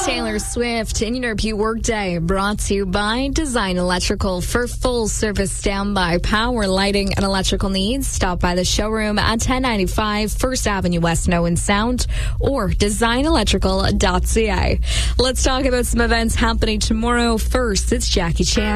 Taylor Swift in your P Workday, brought to you by Design Electrical. For full service standby power, lighting, and electrical needs, stop by the showroom at 1095 First Avenue West, Owen Sound, or designelectrical.ca. Let's talk about some events happening tomorrow. First, it's Jackie Chan.